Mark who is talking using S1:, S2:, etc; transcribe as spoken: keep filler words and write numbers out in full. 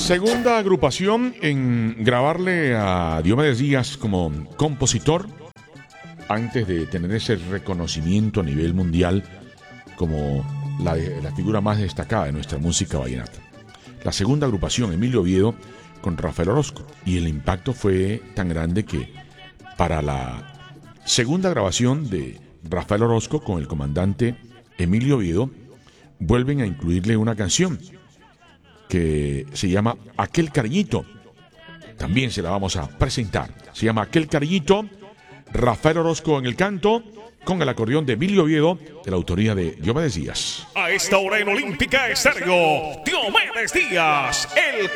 S1: Segunda agrupación en grabarle a Diomedes Díaz como compositor antes de tener ese reconocimiento a nivel mundial como la, la figura más destacada de nuestra música vallenata. La segunda agrupación, Emilio Oviedo, con Rafael Orozco. Y el impacto fue tan grande que para la segunda grabación de Rafael Orozco con el comandante Emilio Oviedo, vuelven a incluirle una canción que se llama Aquel Cariñito. También se la vamos a presentar. Se llama Aquel Cariñito, Rafael Orozco en el canto, con el acordeón de Emilio Oviedo, de la autoría de Diomedes Díaz.
S2: A esta hora en Olímpica Estéreo, Diomedes Díaz, el